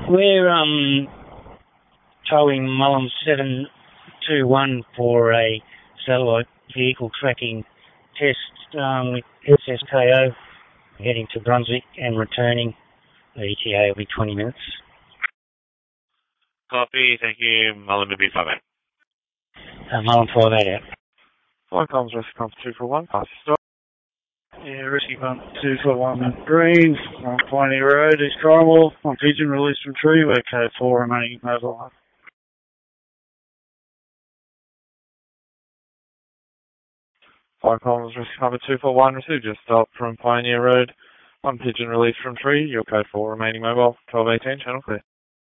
We're towing Mullum 721 for a satellite vehicle tracking test with SSKO, heading to Brunswick and returning. The ETA will be 20 minutes. Copy, thank you. Mullum will be 58. Mullum 58 out. Flight comms, rescue pump 241, pass the stop. Yeah, rescue pump 241 green, on Pioneer Road, East Cornwall, on pigeon released from tree, we're code 4 remaining mobile. Flight comms, rescue pump 241, received just stop from Pioneer Road, on pigeon released from tree, your code 4 remaining mobile, 1218, channel clear.